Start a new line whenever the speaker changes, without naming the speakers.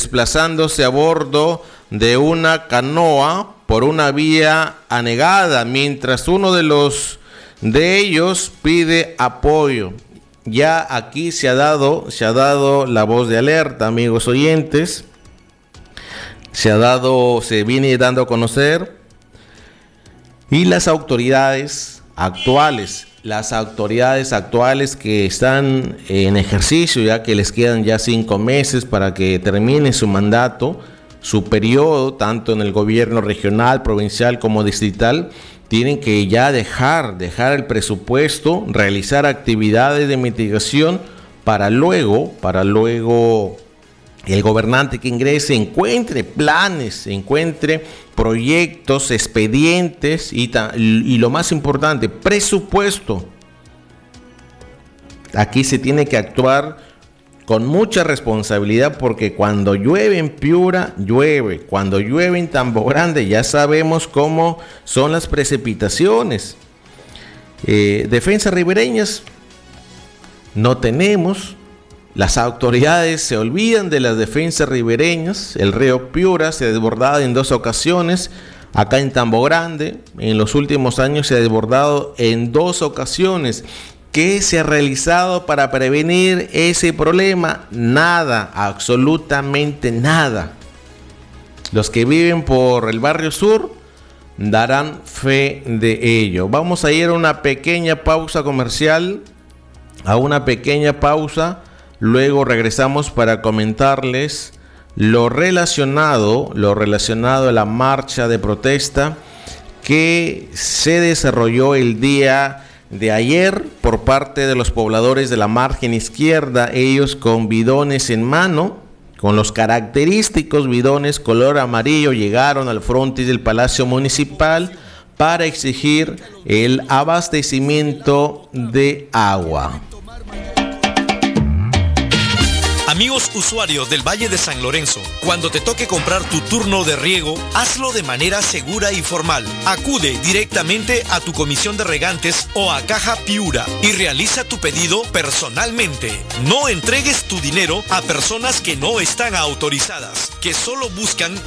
desplazándose a bordo de una canoa por una vía anegada, mientras uno de ellos pide apoyo. Ya aquí se ha dado la voz de alerta, amigos oyentes. Se viene dando a conocer, y las autoridades actuales que están en ejercicio, ya que les quedan ya 5 meses para que termine su mandato, su periodo, tanto en el gobierno regional, provincial como distrital, tienen que ya dejar el presupuesto, realizar actividades de mitigación para luego el gobernante que ingrese encuentre planes, encuentre proyectos, expedientes y lo más importante, presupuesto. Aquí se tiene que actuar con mucha responsabilidad, porque cuando llueve en Piura, llueve. Cuando llueve en Tambo Grande, ya sabemos cómo son las precipitaciones. Defensas ribereñas no tenemos. Las autoridades se olvidan de las defensas ribereñas. El río Piura se ha desbordado en 2 ocasiones. Acá en Tambo Grande, en los últimos años se ha desbordado en 2 ocasiones. ¿Qué se ha realizado para prevenir ese problema? Nada, absolutamente nada. Los que viven por el barrio sur darán fe de ello. Vamos a ir a una pequeña pausa comercial, luego regresamos para comentarles lo relacionado a la marcha de protesta que se desarrolló el día de ayer por parte de los pobladores de la margen izquierda. Ellos con bidones en mano, con los característicos bidones color amarillo, llegaron al frontis del Palacio Municipal para exigir el abastecimiento de agua.
Amigos usuarios del Valle de San Lorenzo, cuando te toque comprar tu turno de riego, hazlo de manera segura y formal. Acude directamente a tu comisión de regantes o a Caja Piura y realiza tu pedido personalmente. No entregues tu dinero a personas que no están autorizadas, que solo buscan